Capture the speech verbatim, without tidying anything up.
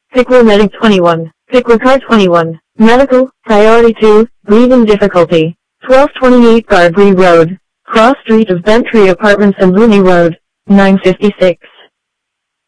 Pickler Medic twenty-one. Pickler Car twenty-one. Medical, Priority two, Breathing Difficulty. twelve twenty-eight Garbree Road, Cross Street of Bentry Apartments and Looney Road, nine fifty-six.